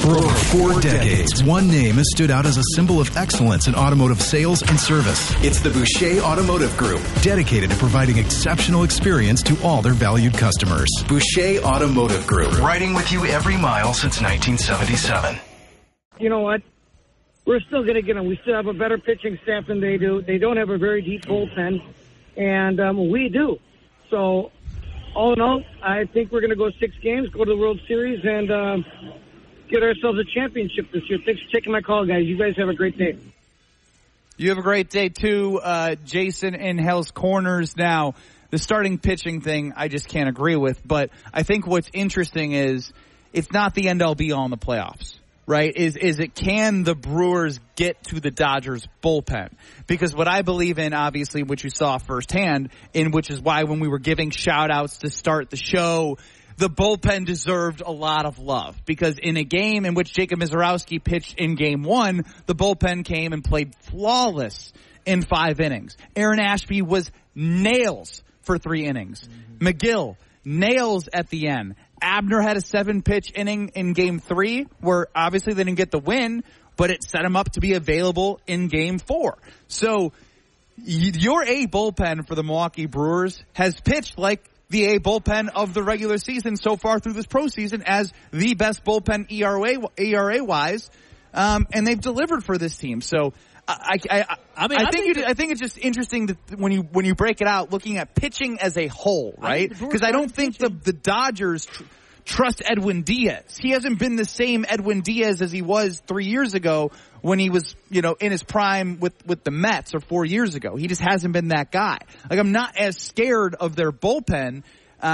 For over 4 decades, one name has stood out as a symbol of excellence in automotive sales and service. It's the Boucher Automotive Group, dedicated to providing exceptional experience to all their valued customers. Boucher Automotive Group, riding with you every mile since 1977. You know what? We're still going to get them. We still have a better pitching staff than they do. They don't have a very deep bullpen, and we do. So, all in all, I think we're going to go 6 games, go to the World Series, and get ourselves a championship this year. Thanks for taking my call, guys. You guys have a great day. You have a great day, too, Jason in Hell's Corners. Now, the starting pitching thing I just can't agree with, but I think what's interesting is it's not the end-all be-all in the playoffs, right? Is it can the Brewers get to the Dodgers bullpen? Because what I believe in, obviously, which you saw firsthand, in which is why when we were giving shout-outs to start the show, the bullpen deserved a lot of love, because in a game in which Jacob Misiorowski pitched in Game 1, the bullpen came and played flawless in 5 innings. Aaron Ashby was nails for 3 innings. McGill, nails at the end. Abner had a 7-pitch inning in Game 3, where obviously they didn't get the win, but it set him up to be available in Game 4. So your A bullpen for the Milwaukee Brewers has pitched like the A bullpen of the regular season so far through this postseason as the best bullpen ERA-wise, and they've delivered for this team. So I think it's just interesting that when you break it out, looking at pitching as a whole, right? Because I don't think the Dodgers trust Edwin Diaz. He hasn't been the same Edwin Diaz as he was 3 years ago when he was, in his prime with the Mets, or 4 years ago. He just hasn't been that guy. Like, I'm not as scared of their bullpen.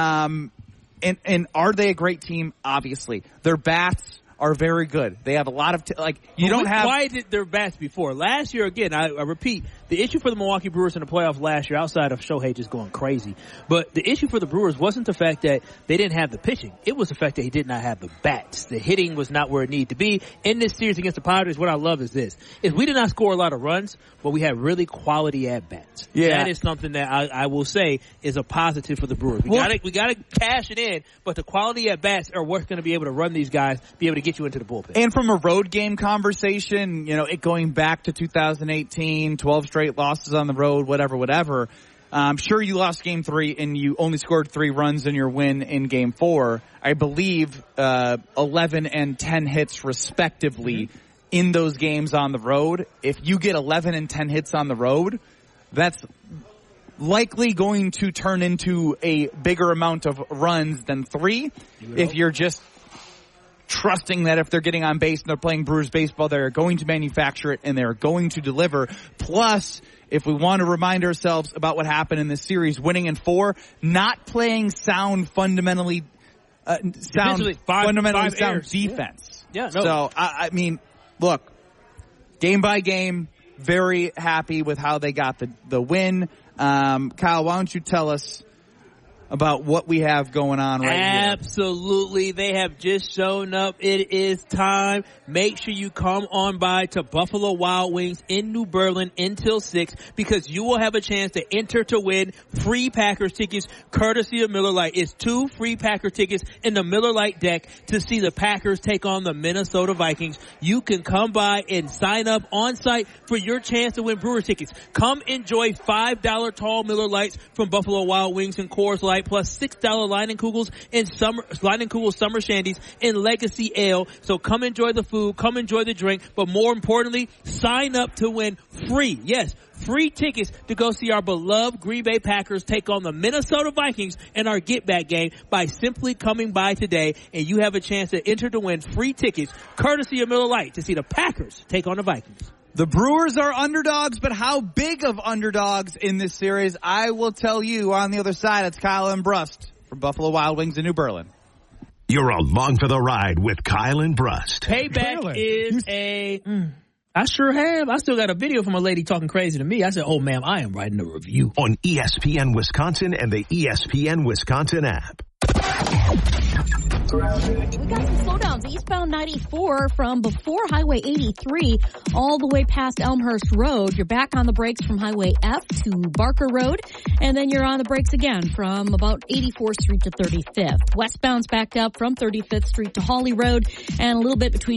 And are they a great team? Obviously. Their bats are very good. They have a lot of Why did their bats before? Last year, again, I repeat, the issue for the Milwaukee Brewers in the playoffs last year, outside of Shohei just going crazy, but the issue for the Brewers wasn't the fact that they didn't have the pitching. It was the fact that he did not have the bats. The hitting was not where it needed to be. In this series against the Padres, what I love is this. Is we did not score a lot of runs, but we had really quality at-bats. Yeah. That is something that I will say is a positive for the Brewers. We got to cash it in, but the quality at-bats are what's going to be able to run these guys, be able to get you into the bullpen. And from a road game conversation, it going back to 2018, 12 straight losses on the road, whatever. I'm sure you lost Game 3 and you only scored 3 runs in your win in Game 4. I believe 11 and 10 hits respectively in those games on the road. If you get 11 and 10 hits on the road, that's likely going to turn into a bigger amount of runs than 3 if you're just trusting that if they're getting on base and they're playing Brewers baseball, they're going to manufacture it and they're going to deliver. Plus, if we want to remind ourselves about what happened in this series, winning in 4, not playing fundamentally sound defense. Yeah. So, I mean, look, game by game, very happy with how they got the win. Kyle, why don't you tell us about what we have going on right here? Absolutely. They have just shown up. It is time. Make sure you come on by to Buffalo Wild Wings in New Berlin until 6, because you will have a chance to enter to win free Packers tickets courtesy of Miller Lite. It's 2 free Packer tickets in the Miller Lite deck to see the Packers take on the Minnesota Vikings. You can come by and sign up on site for your chance to win Brewer tickets. Come enjoy $5 tall Miller Lites from Buffalo Wild Wings and Coors Light, plus $6 Leinenkugels and Leinenkugel Summer Shandies and Legacy Ale. So come enjoy the food, come enjoy the drink, but more importantly, sign up to win free tickets to go see our beloved Green Bay Packers take on the Minnesota Vikings in our Get Back game by simply coming by today, and you have a chance to enter to win free tickets courtesy of Miller Lite to see the Packers take on the Vikings. The Brewers are underdogs, but how big of underdogs in this series? I will tell you on the other side. It's Kyle and Brust from Buffalo Wild Wings in New Berlin. You're along for the ride with Kyle and Brust. Payback is I sure have. I still got a video from a lady talking crazy to me. I said, oh, ma'am, I am writing a review. On ESPN Wisconsin and the ESPN Wisconsin app. We got some slowdowns. Eastbound 94 from before Highway 83 all the way past Elmhurst Road. You're back on the brakes from Highway F to Barker Road, and then you're on the brakes again from about 84th Street to 35th. Westbound's backed up from 35th Street to Hawley Road, and a little bit between